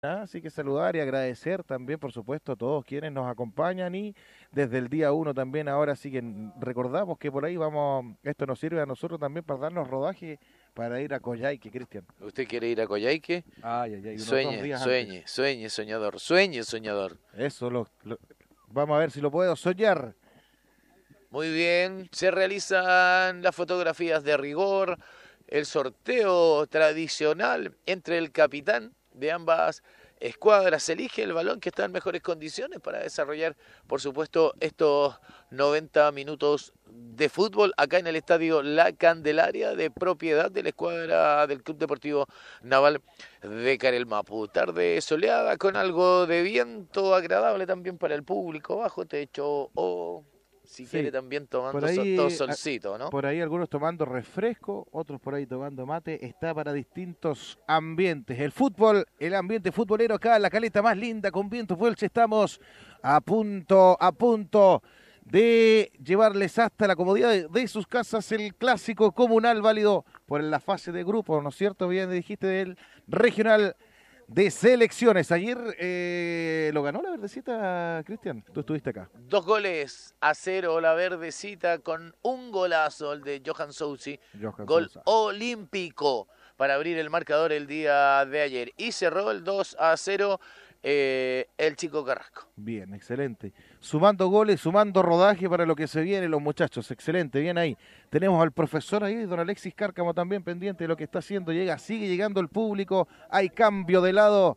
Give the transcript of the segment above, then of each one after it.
Así que saludar y agradecer también, por supuesto, a todos quienes nos acompañan y desde el día uno también ahora sí que recordamos que por ahí vamos, esto nos sirve a nosotros también para darnos rodaje para ir a Coyhaique, Cristian. ¿Usted quiere ir a Coyhaique? Ay, ay, ay, unos 2 Sueñe, días sueñe, antes. sueñe, soñador, sueñe, soñador. Eso vamos a ver si lo puedo soñar. Muy bien, se realizan las fotografías de rigor, el sorteo tradicional entre el capitán de ambas escuadras. Se elige el balón que está en mejores condiciones para desarrollar, por supuesto, estos 90 minutos de fútbol acá en el estadio La Candelaria, de propiedad de la escuadra del Club Deportivo Naval de Carelmapu. Tarde soleada con algo de viento agradable también para el público, bajo techo o si quiere Sí, también por tomando todo ahí, solcito, ¿no? por ahí algunos tomando refresco, otros por ahí tomando mate. Está para distintos ambientes. El fútbol, el ambiente futbolero acá, la caleta más linda con viento fuerte. Estamos a punto de llevarles hasta la comodidad de sus casas el clásico comunal válido por la fase de grupo, ¿no es cierto? Bien dijiste del regional de selecciones. Ayer lo ganó la verdecita, Cristian. Tú estuviste acá. 2-0 la verdecita con un golazo, el de Johan Soucy, Johan gol Sousa. olímpico para abrir el marcador el día de ayer. Y cerró el 2-0 el Chico Carrasco. Bien, excelente. Sumando goles, sumando rodaje para lo que se viene, los muchachos. Excelente, bien ahí. Tenemos al profesor ahí, don Alexis Cárcamo, también pendiente de lo que está haciendo. Sigue llegando el público. Hay cambio de lado.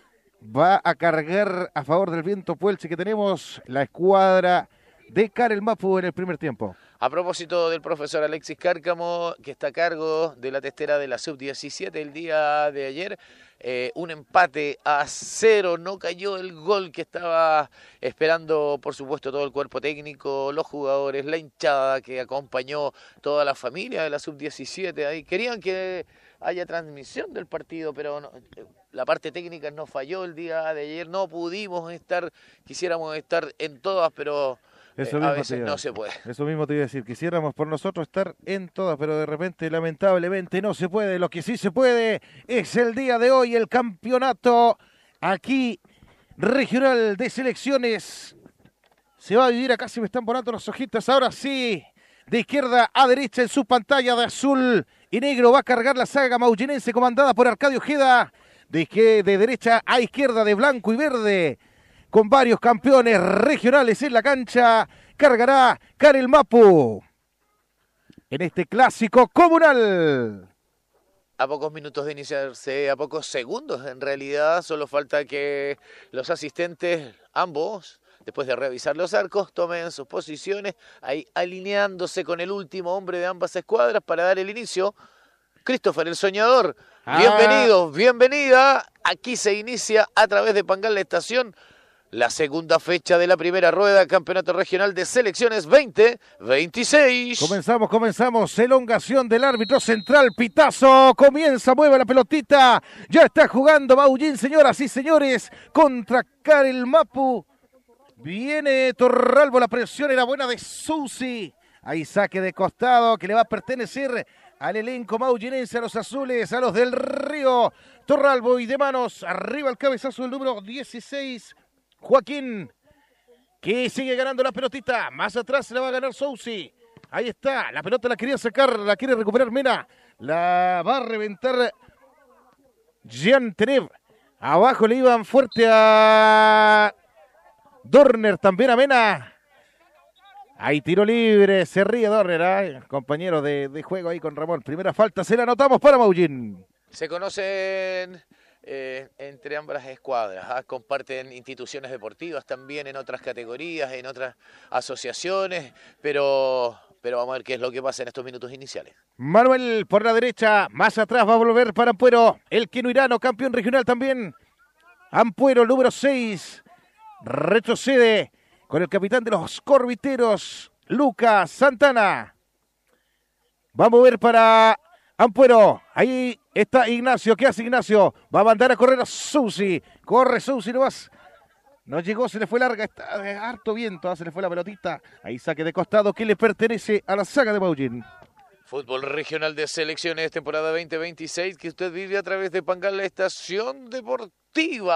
Va a cargar a favor del viento Puelche que tenemos la escuadra de Carelmapu en el primer tiempo. A propósito del profesor Alexis Cárcamo, que está a cargo de la testera de la Sub-17 el día de ayer, un empate a 0, no cayó el gol que estaba esperando, por supuesto, todo el cuerpo técnico, los jugadores, la hinchada que acompañó toda la familia de la Sub-17. Ahí querían que haya transmisión del partido, pero no, la parte técnica nos falló el día de ayer, no pudimos estar, quisiéramos estar en todas, pero a veces no se puede. Eso mismo te iba a decir. Quisiéramos por nosotros estar en todas, pero de repente, lamentablemente, no se puede. Lo que sí se puede es el día de hoy, el campeonato aquí regional de selecciones. Se va a vivir acá, se me están volando las hojitas. Ahora sí, de izquierda a derecha en su pantalla de azul y negro va a cargar la saga maullenense comandada por Arcadio Ojeda. De derecha a izquierda, de blanco y verde, con varios campeones regionales en la cancha, cargará Carelmapu en este clásico comunal. A pocos minutos de iniciarse, a pocos segundos en realidad, solo falta que los asistentes, ambos, después de revisar los arcos, tomen sus posiciones, ahí alineándose con el último hombre de ambas escuadras para dar el inicio. Christopher, el soñador, bienvenido, bienvenida. Aquí se inicia a través de Pangal La Estación la segunda fecha de la primera rueda, Campeonato Regional de Selecciones 2026. Comenzamos. Elongación del árbitro central, pitazo. Comienza, mueve la pelotita. Ya está jugando Maullín, señoras y señores, contra Carelmapu. Viene Torralbo, la presión era buena de Soucy. Ahí saque de costado que le va a pertenecer al elenco maullinense, a los azules, a los del Río. Torralbo y de manos, arriba el cabezazo del número 16. Joaquín, que sigue ganando la pelotita. Más atrás se la va a ganar Soucy. Ahí está, la pelota la quería sacar, la quiere recuperar Mena. La va a reventar Jean Tenev. Abajo le iban fuerte a Dorner, también a Mena. Ahí tiro libre, se ríe Dorner, compañero de juego ahí con Ramón. Primera falta, se la anotamos para Maullín. Se conocen entre ambas escuadras, comparten instituciones deportivas también en otras categorías, en otras asociaciones, pero vamos a ver qué es lo que pasa en estos minutos iniciales. Manuel por la derecha, más atrás va a volver para Ampuero, el quinoirano, campeón regional también. Ampuero, número 6, retrocede con el capitán de los Corbiteros, Lucas Santana. Va a mover para Ampuero, ahí está Ignacio. ¿Qué hace Ignacio? Va a mandar a correr a Soucy. Corre Soucy nomás. No llegó, se le fue larga, está de harto viento, se le fue la pelotita. Ahí saque de costado que le pertenece a la saga de Maullín. Fútbol regional de selecciones, temporada 2026, que usted vive a través de Pangal, la estación deportiva. deportiva.